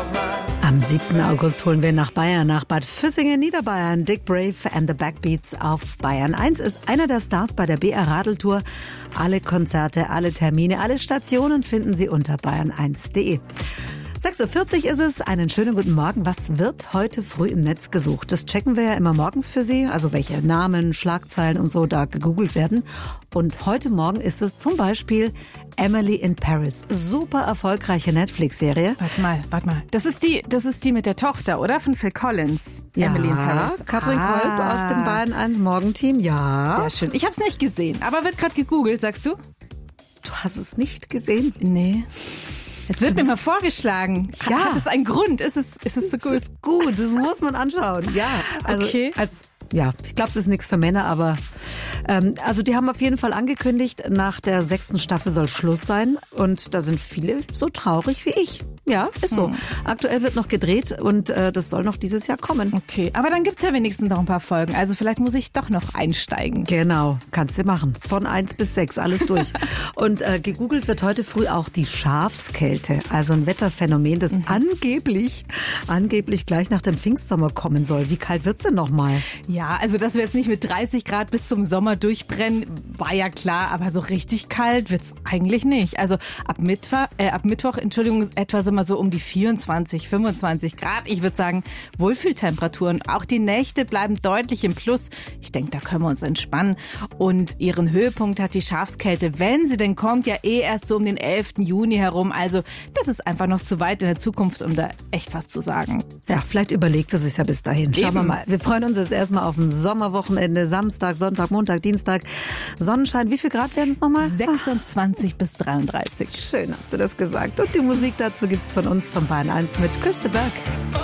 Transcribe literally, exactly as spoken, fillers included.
Am siebten August holen wir nach Bayern, nach Bad Füssingen, Niederbayern. Dick Brave and the Backbeats auf Bayern eins ist einer der Stars bei der B R Radeltour. Alle Konzerte, alle Termine, alle Stationen finden Sie unter bayern eins punkt de. sechs Uhr vierzig ist es. Einen schönen guten Morgen. Was wird heute früh im Netz gesucht? Das checken wir ja immer morgens für Sie. Also welche Namen, Schlagzeilen und so da gegoogelt werden. Und heute Morgen ist es zum Beispiel Emily in Paris. Super erfolgreiche Netflix-Serie. Warte mal, warte mal. Das ist die, das ist die mit der Tochter, oder? Von Phil Collins. Ja, Emily in Paris. Katrin ah. Kolb aus dem Bayern eins Morgenteam. Ja. Sehr schön. Ich habe es nicht gesehen, aber wird gerade gegoogelt, sagst du? Du hast es nicht gesehen? Nee. Es wird mir mal vorgeschlagen. Ja. Hat es einen Grund? Ist es, ist es so gut? Es ist gut, das muss man anschauen. Ja, also okay. als Ja, ich glaube, es ist nichts für Männer, aber ähm, also die haben auf jeden Fall angekündigt, nach der sechsten Staffel soll Schluss sein und da sind viele so traurig wie ich. Ja, ist so. Hm. Aktuell wird noch gedreht und äh, das soll noch dieses Jahr kommen. Okay, aber dann gibt's ja wenigstens noch ein paar Folgen, also vielleicht muss ich doch noch einsteigen. Genau, kannst du machen. Von eins bis sechs, alles durch. Und äh, gegoogelt wird heute früh auch die Schafskälte, also ein Wetterphänomen, das mhm. angeblich, angeblich gleich nach dem Pfingstsommer kommen soll. Wie kalt wird's denn noch mal? Ja, also dass wir jetzt nicht mit dreißig Grad bis zum Sommer durchbrennen, war ja klar, aber so richtig kalt wird's eigentlich nicht. Also ab Mittwoch, äh, ab Mittwoch, Entschuldigung, etwa sind wir so um die vierundzwanzig, fünfundzwanzig Grad. Ich würde sagen, Wohlfühltemperaturen. Auch die Nächte bleiben deutlich im Plus. Ich denke, da können wir uns entspannen. Und ihren Höhepunkt hat die Schafskälte, wenn sie denn kommt, ja eh erst so um den elften Juni herum. Also das ist einfach noch zu weit in der Zukunft, um da echt was zu sagen. Ja, vielleicht überlegt es sich ja bis dahin. Schauen Eben. wir mal. Wir freuen uns jetzt erstmal auf ein Sommerwochenende. Samstag, Sonntag, Montag, Dienstag. Sonnenschein. Wie viel Grad werden es nochmal? sechsundzwanzig bis dreiunddreißig. Schön hast du das gesagt. Und die Musik dazu gibt's von uns von Bayern eins mit Christa Berg.